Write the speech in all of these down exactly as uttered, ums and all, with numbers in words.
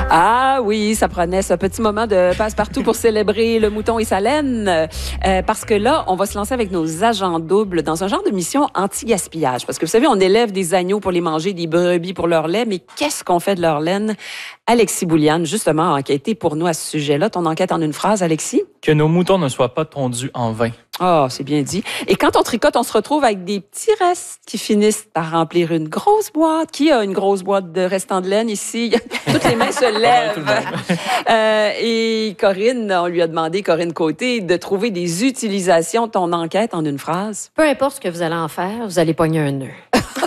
Ah oui, ça prenait ce petit moment de passe-partout pour célébrer le mouton et sa laine. Euh, parce que là, on va se lancer avec nos agents doubles dans un genre de mission anti-gaspillage. Parce que vous savez, on élève des agneaux pour les manger, des brebis pour leur lait, mais qu'est-ce qu'on fait de leur laine? Alexis Bouliane, justement, a enquêté pour nous à ce sujet-là. Ton enquête en une phrase, Alexis? Que nos moutons ne soient pas tondus en vain. Ah, oh, c'est bien dit. Et quand on tricote, on se retrouve avec des petits restes qui finissent par remplir une grosse boîte. Qui a une grosse boîte de restants de laine ici? Toutes les mains se lèvent. euh, et Corinne, on lui a demandé, Corinne Côté, de trouver des utilisations de ton enquête en une phrase. Peu importe ce que vous allez en faire, vous allez pogner un nœud.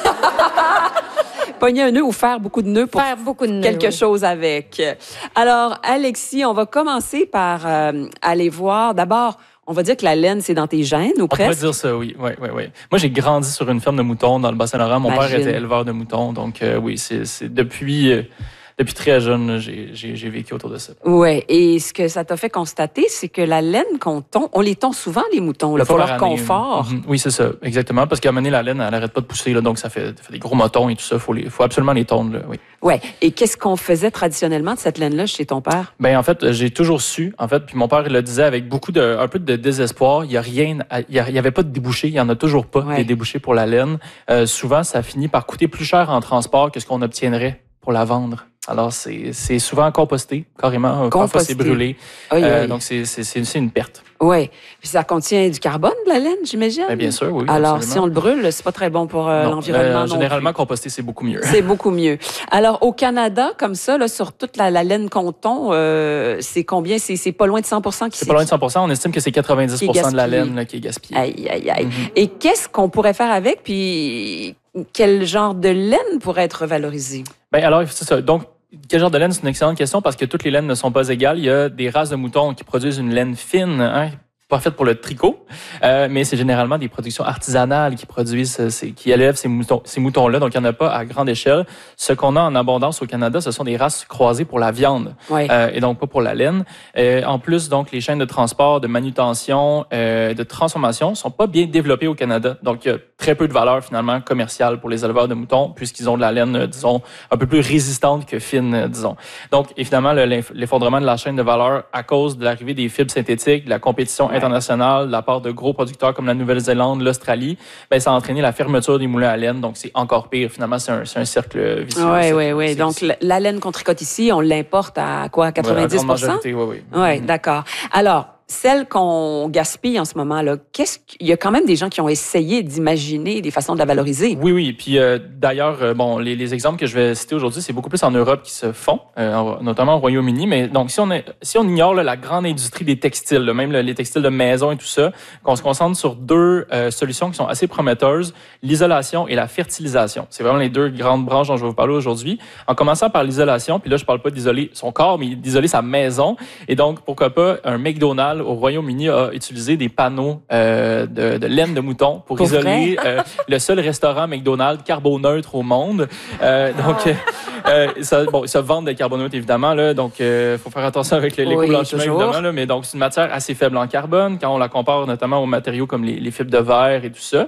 Pogner un nœud ou faire beaucoup de nœuds pour faire beaucoup de nœuds, quelque oui. chose avec. Alors, Alexis, on va commencer par euh, aller voir d'abord. On va dire que la laine, c'est dans tes gènes, ou on presque? On pourrait dire ça, oui. oui, oui, oui. Moi, j'ai grandi sur une ferme de moutons dans le Bas-Saint-Laurent. Mon Imagine. père était éleveur de moutons. Donc, euh, oui, c'est, c'est depuis, euh, depuis très jeune, là, j'ai, j'ai, j'ai vécu autour de ça. Oui. Et ce que ça t'a fait constater, c'est que la laine qu'on tond, on les tond souvent, les moutons, là, pour leur année, confort. Mm-hmm. Oui, c'est ça. Exactement. Parce qu'à un moment donné, la laine, elle n'arrête pas de pousser. Là, donc, ça fait, ça fait des gros motons et tout ça. Il faut, faut absolument les tondre. Là, oui. Oui. Et qu'est-ce qu'on faisait traditionnellement de cette laine-là chez ton père? Ben en fait, j'ai toujours su, en fait, puis mon père il le disait avec beaucoup de, un peu de désespoir, il y a rien, il y, a, il y avait pas de débouchés, il y en a toujours pas ouais. des débouchés pour la laine. Euh, souvent, ça finit par coûter plus cher en transport que ce qu'on obtiendrait pour la vendre. Alors, c'est, c'est souvent composté, carrément. Composté. Parfois, c'est brûlé. Oui, euh, oui. Donc, c'est, c'est, c'est, c'est une perte. Oui. Puis ça contient du carbone, de la laine, j'imagine? Bien, bien sûr, oui. Alors, absolument. si on le brûle, c'est pas très bon pour euh, non, l'environnement euh, non généralement, plus. composté, c'est beaucoup mieux. C'est beaucoup mieux. Alors, au Canada, comme ça, là, sur toute la, la laine qu'on tond, euh, c'est combien? C'est, c'est pas loin de cent pour cent qui C'est pas loin de cent pour cent. On estime que c'est quatre-vingt-dix pour cent de la laine là, qui est gaspillée. Aïe, aïe, aïe. Mm-hmm. Et qu'est-ce qu'on pourrait faire avec? Puis, quel genre de laine pourrait être valorisé? Bien, alors, c'est ça. Donc, quel genre de laine? C'est une excellente question parce que toutes les laines ne sont pas égales. Il y a des races de moutons qui produisent une laine fine, hein, pas faite pour le tricot, euh, mais c'est généralement des productions artisanales qui produisent, ces, qui élèvent ces moutons, ces moutons-là. Donc, il n'y en a pas à grande échelle. Ce qu'on a en abondance au Canada, ce sont des races croisées pour la viande ouais. euh, et donc pas pour la laine. Euh, en plus, donc, les chaînes de transport, de manutention, euh, de transformation sont pas bien développées au Canada. Donc, il y a très peu de valeur finalement commerciale pour les éleveurs de moutons puisqu'ils ont de la laine, euh, disons, un peu plus résistante que fine, euh, disons. Donc, évidemment, le, l'effondrement de la chaîne de valeur à cause de l'arrivée des fibres synthétiques, de la compétition ouais. internationale, de la part de gros producteurs comme la Nouvelle-Zélande, l'Australie, ben, ça a entraîné la fermeture des moulins à laine. Donc, c'est encore pire. Finalement, c'est un, c'est un cercle vicieux. Oui, oui, oui. Donc, la, la laine qu'on tricote ici, on l'importe à quoi? quatre-vingt-dix pour cent? Oui, oui. Oui, mm-hmm. D'accord. Alors, celle qu'on gaspille en ce moment-là, qu'est-ce qu'il y a quand même des gens qui ont essayé d'imaginer des façons de la valoriser. Oui, oui. Puis euh, d'ailleurs, euh, bon, les, les exemples que je vais citer aujourd'hui, c'est beaucoup plus en Europe qui se font, euh, notamment au Royaume-Uni. Mais donc, si on est, si on ignore là, la grande industrie des textiles, là, même là, les textiles de maison et tout ça, qu'on se concentre sur deux euh, solutions qui sont assez prometteuses, l'isolation et la fertilisation. C'est vraiment les deux grandes branches dont je vais vous parler aujourd'hui. En commençant par l'isolation, puis là, je parle pas d'isoler son corps, mais d'isoler sa maison. Et donc, pourquoi pas un McDonald's au Royaume-Uni a utilisé des panneaux euh, de, de laine de mouton pour, pour isoler euh, le seul restaurant McDonald's carboneutre au monde. Euh, donc, euh, ça, bon, ils se vendent des carboneutres, évidemment, là, donc il euh, faut faire attention avec le, l'éco-blanchiment, oui, évidemment, là, mais donc c'est une matière assez faible en carbone quand on la compare notamment aux matériaux comme les, les fibres de verre et tout ça. Euh,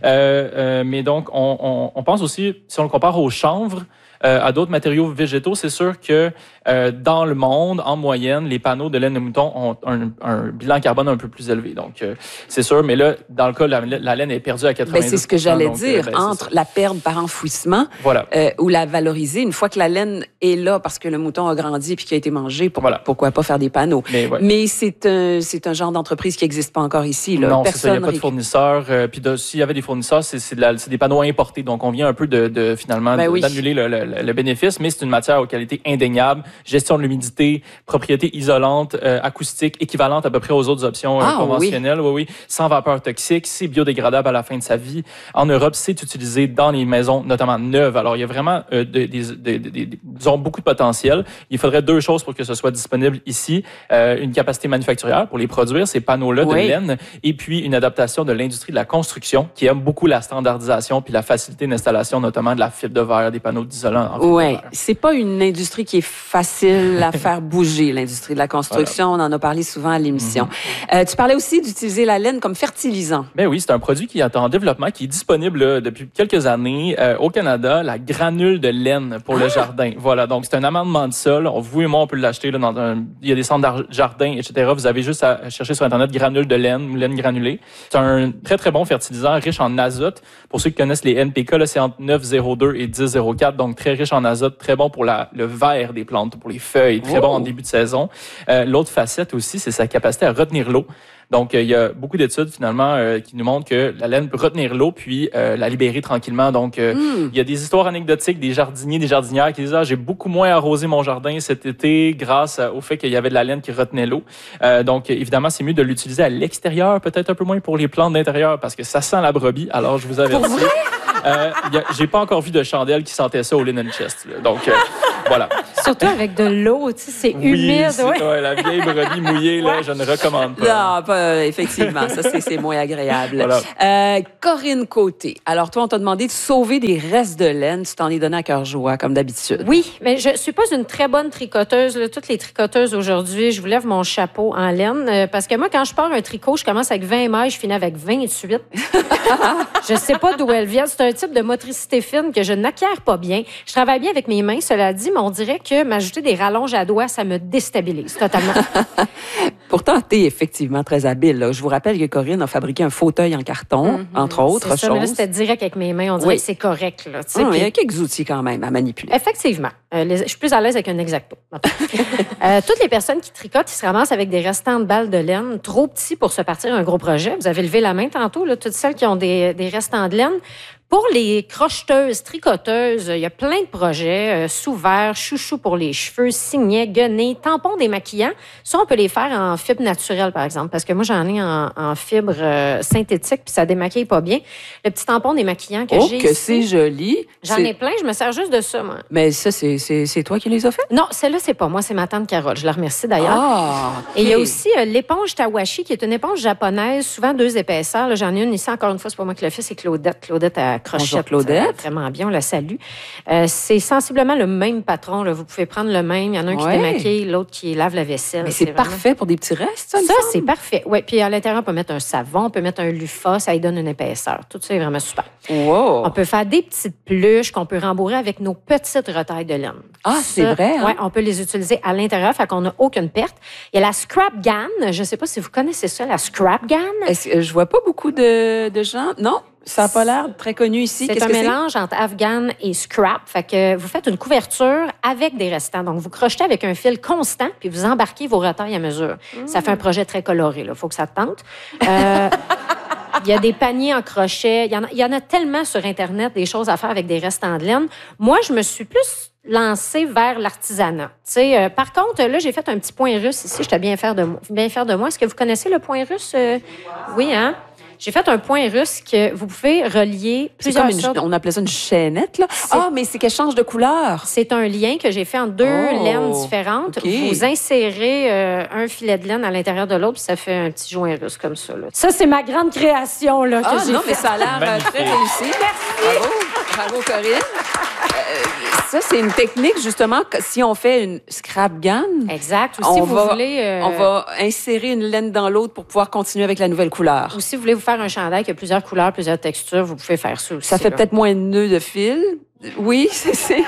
euh, mais donc, on, on, on pense aussi, si on le compare au chanvre, Euh, à d'autres matériaux végétaux, c'est sûr que euh, dans le monde, en moyenne, les panneaux de laine de mouton ont un, un bilan carbone un peu plus élevé. Donc, euh, c'est sûr, mais là, dans le cas, la, la laine est perdue à quatre-vingt-dix pour cent. Ben, c'est ce que j'allais donc, dire, ben, entre la perdre par enfouissement voilà. euh, ou la valoriser. Une fois que la laine est là parce que le mouton a grandi et qu'il a été mangé, pour, voilà. pourquoi pas faire des panneaux? Mais, ouais. mais c'est, un, c'est un genre d'entreprise qui n'existe pas encore ici. Là. Non, Personne c'est ça, il n'y a pas de fournisseurs. Euh, puis de, s'il y avait des fournisseurs, c'est, c'est, de la, c'est des panneaux importés. Donc, on vient un peu de, de finalement ben de, oui. d'annuler le, le, le bénéfice, mais c'est une matière aux qualités indéniables, gestion de l'humidité, propriétés isolantes, euh, acoustiques, équivalentes à peu près aux autres options euh, ah, conventionnelles. Oui. oui, oui, sans vapeur toxique, c'est biodégradable à la fin de sa vie. En Europe, c'est utilisé dans les maisons, notamment neuves. Alors, il y a vraiment euh, des, des, des, des, des, disons, beaucoup de potentiel. Il faudrait deux choses pour que ce soit disponible ici. Euh, une capacité manufacturière pour les produire, ces panneaux-là oui. de laine, et puis une adaptation de l'industrie de la construction qui aime beaucoup la standardisation puis la facilité d'installation, notamment de la fibre de verre, des panneaux d'isolant en Oui, c'est pas une industrie qui est facile à faire bouger, l'industrie de la construction. Voilà. On en a parlé souvent à l'émission. Mm-hmm. Euh, tu parlais aussi d'utiliser la laine comme fertilisant. Ben oui, c'est un produit qui est en développement, qui est disponible là, depuis quelques années euh, au Canada, la granule de laine pour ah! le jardin. Voilà, donc c'est un amendement de sol. Vous et moi, on peut l'acheter là, dans un... Il y a des centres de jardin, et cetera. Vous avez juste à chercher sur Internet granule de laine ou laine granulée. C'est un très, très bon fertilisant, riche en azote. Pour ceux qui connaissent les N P K, là, c'est entre neuf virgule zéro deux et dix virgule zéro quatre, donc très riche en azote, très bon pour la, le vert des plantes, pour les feuilles, très oh. bon en début de saison. Euh, l'autre facette aussi, c'est sa capacité à retenir l'eau. Donc, euh, il y a beaucoup d'études, finalement, euh, qui nous montrent que la laine peut retenir l'eau puis euh, la libérer tranquillement. Donc, euh, mm. il y a des histoires anecdotiques des jardiniers, des jardinières qui disent « Ah, j'ai beaucoup moins arrosé mon jardin cet été grâce au fait qu'il y avait de la laine qui retenait l'eau. Euh, » Donc, évidemment, c'est mieux de l'utiliser à l'extérieur, peut-être un peu moins pour les plantes d'intérieur parce que ça sent la brebis. Alors, je vous avertis. Euh, a, j'ai pas encore vu de chandelle qui sentait ça au linen chest. Là. Donc, euh, voilà. Surtout avec de l'eau, tu sais, c'est oui, humide. C'est, ouais. Ouais, la vieille brebis mouillée, là, je ne recommande pas. Non, pas, effectivement, ça, c'est, c'est moins agréable. Voilà. Euh, Corinne Côté, alors toi, on t'a demandé de sauver des restes de laine. Tu t'en es donné à cœur joie, comme d'habitude. Oui, mais je suis pas une très bonne tricoteuse. Là. Toutes les tricoteuses aujourd'hui, je vous lève mon chapeau en laine. Euh, parce que moi, quand je pars un tricot, je commence avec vingt mailles, je finis avec vingt-huit. Je sais pas d'où elles viennent. C'est un type de motricité fine que je n'acquiers pas bien. Je travaille bien avec mes mains, cela dit, mais on dirait que m'ajouter des rallonges à doigts, ça me déstabilise totalement. Pourtant, tu es effectivement très habile. Là. Je vous rappelle que Corinne a fabriqué un fauteuil en carton, mm-hmm. entre autres c'est ça, choses. Mais là, c'était direct avec mes mains. On dirait oui. que c'est correct. Là, ah, puis... Il y a quelques outils quand même à manipuler. Effectivement. Euh, les... Je suis plus à l'aise avec un X-Acto. euh, toutes les personnes qui tricotent, ils se ramassent avec des restants de balles de laine trop petits pour se partir un gros projet. Vous avez levé la main tantôt, là, toutes celles qui ont des, des restants de laine. Pour les crocheteuses, tricoteuses, il y a plein de projets. Euh, sous-vert, chouchou pour les cheveux, signet, guenilles, tampons démaquillants. Ça, on peut les faire en fibre naturelle, par exemple, parce que moi, j'en ai en, en fibre euh, synthétique, puis ça démaquille pas bien. Le petit tampon démaquillant que oh, j'ai que ici, c'est joli. J'en c'est... ai plein, je me sers juste de ça, moi. Mais ça, c'est, c'est, c'est toi qui les as fait? Non, celle-là, c'est pas moi, c'est ma tante Carole. Je la remercie d'ailleurs. Ah, okay. Et il y a aussi euh, l'éponge Tawashi, qui est une éponge japonaise, souvent deux épaisseurs. Là, j'en ai une ici, encore une fois, c'est pas moi qui l'ai fait, c'est Claudette. Claudette à crochette. Bonjour, Claudette. Euh, vraiment bien, on la salue. Euh, c'est sensiblement le même patron. Là. Vous pouvez prendre le même. Il y en a un qui ouais. démaquille, l'autre qui lave la vaisselle. Mais c'est, c'est parfait vraiment... pour des petits restes, ça, Ça, c'est parfait. Oui, puis à l'intérieur, on peut mettre un savon, on peut mettre un loofah, ça lui donne une épaisseur. Tout ça est vraiment super. Wow. On peut faire des petites pluches qu'on peut rembourrer avec nos petites retailles de laine. Ah, ça, c'est vrai? Hein? Oui, on peut les utiliser à l'intérieur, fait qu'on n'a aucune perte. Il y a la scrap gun. Je ne sais pas si vous connaissez ça, la scrap gun. Est-ce que je vois pas beaucoup de, de gens. Non? Ça n'a pas l'air très connu ici. C'est Qu'est-ce un que mélange c'est? entre afghan et scrap. Fait que vous faites une couverture avec des restants. Donc, vous crochetez avec un fil constant, puis vous embarquez vos retailles à mesure. Mmh. Ça fait un projet très coloré. Il faut que ça te tente. Euh, il y a des paniers en crochet. Il y, en a, il y en a tellement sur Internet des choses à faire avec des restants de laine. Moi, je me suis plus lancée vers l'artisanat. Euh, par contre, là, j'ai fait un petit point russe ici. J'étais bien fière de moi. Bien fière de moi. Est-ce que vous connaissez le point russe? Euh, oui, hein? J'ai fait un point russe que vous pouvez relier plusieurs c'est comme une, sortes. On appelait ça une chaînette, là. Ah, mais c'est qu'elle change de couleur. C'est un lien que j'ai fait en deux oh, laines différentes. Okay. Vous insérez euh, un filet de laine à l'intérieur de l'autre, puis ça fait un petit joint russe comme ça. Là. Ça, c'est ma grande création là, que ah, j'ai non, fait. mais ça a l'air euh, très réussi. Merci. Bravo, bravo Corinne. Euh, ça, c'est une technique, justement, si on fait une scrap gun. Exact. Ou si on vous va, voulez... Euh... On va insérer une laine dans l'autre pour pouvoir continuer avec la nouvelle couleur. Ou si vous voulez vous faire un chandail qui a plusieurs couleurs, plusieurs textures, vous pouvez faire ça aussi. Ça fait là. peut-être moins de nœuds de fil. Oui, c'est... c'est...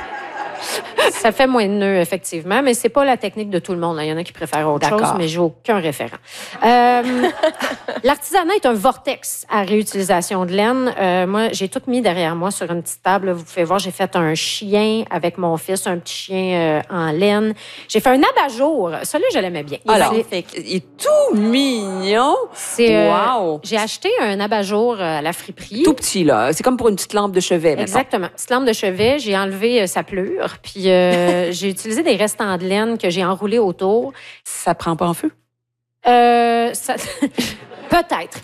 Ça fait moins de nœuds, effectivement, mais c'est pas la technique de tout le monde. Il y en a qui préfèrent autre D'accord. chose, mais j'ai aucun référent. Euh, l'artisanat est un vortex à réutilisation de laine. Euh, moi, j'ai tout mis derrière moi sur une petite table. Vous pouvez voir, j'ai fait un chien avec mon fils, un petit chien euh, en laine. J'ai fait un abat-jour. Celui-là, je l'aimais bien. Alors, il, il est tout mignon. C'est, euh, wow. J'ai acheté un abat-jour à la friperie. Tout petit, là. C'est comme pour une petite lampe de chevet. Exactement. Maintenant. Petite lampe de chevet. J'ai enlevé euh, sa pleure. Puis euh, j'ai utilisé des restants de laine que j'ai enroulés autour. Ça prend pas en feu? Euh, ça... Peut-être.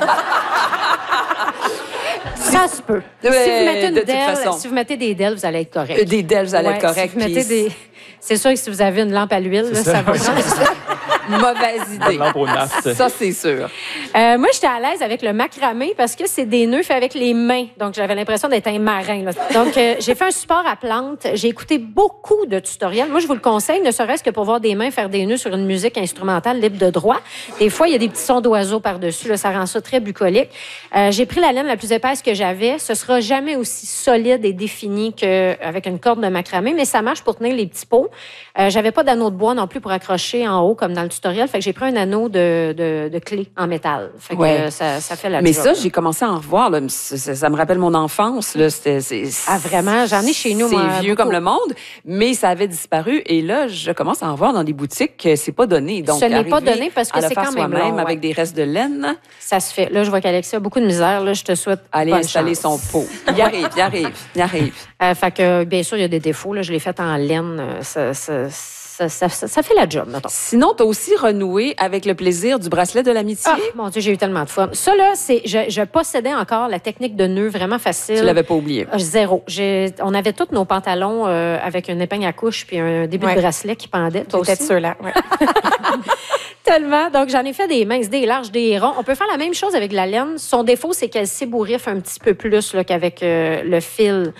Ça se peut. Mais si vous mettez une de delle, toute façon. si vous mettez des delles, vous allez être correct. Des delles, vous allez ouais, être correct. Si vous mettez des, C'est sûr que si vous avez une lampe à l'huile, là, ça, ça va oui. prendre. Mauvaise idée. Lampe au naft. Ça, c'est sûr. Euh, moi, j'étais à l'aise avec le macramé parce que c'est des nœuds faits avec les mains. Donc, j'avais l'impression d'être un marin. Là. Donc, euh, j'ai fait un support à plantes. J'ai écouté beaucoup de tutoriels. Moi, je vous le conseille, ne serait-ce que pour voir des mains faire des nœuds sur une musique instrumentale libre de droit. Des fois, il y a des petits sons d'oiseaux par-dessus. Là, ça rend ça très bucolique. Euh, j'ai pris la laine la plus épaisse que j'avais. Ce sera jamais aussi solide et défini qu'avec une corde de macramé, mais ça marche pour tenir les petits pots. Euh, j'avais pas d'anneau de bois non plus pour accrocher en haut, comme dans le tutoriel. Fait que j'ai pris un anneau de, de, de clé en métal. Fait que Ouais. euh, ça, ça fait la Mais job. ça, j'ai commencé à en revoir. Là. Ça, ça- ça me rappelle mon enfance. Là. C'était, c'est, Ah, vraiment? J'en ai chez nous, C'est moi, vieux beaucoup. comme le monde, mais ça avait disparu. Et là, je commence à en voir dans des boutiques que c'est pas donné. Donc, Ce n'est pas arriver donné parce que à le c'est faire quand même soi-même long, avec ouais. des restes de laine, Ça se fait. Là, je vois qu'Alexia a beaucoup de misère. Là, je te souhaite aller bonne installer chance. son pot. Il arrive, il arrive, il arrive. Euh, fait que, bien sûr, il y a des défauts. Là, je l'ai fait en laine. Euh, Ça, ça, ça, ça, ça- ça fait la job, mettons. Sinon, tu as aussi renoué avec le plaisir du bracelet de l'amitié. Ah, mon Dieu, j'ai eu tellement de fun. Ça, là, c'est, je, je possédais encore la technique de nœud vraiment facile. Tu l'avais pas oublié. Ah, Zéro. J'ai, on avait tous nos pantalons euh, avec une épingle à couche puis un début Ouais. de bracelet qui pendait. Toi J'étais aussi? de ceux-là. Ouais. Tellement. Donc, j'en ai fait des minces, des larges, des ronds. On peut faire la même chose avec la laine. Son défaut, c'est qu'elle s'ébouriffe un petit peu plus là, qu'avec euh, le fil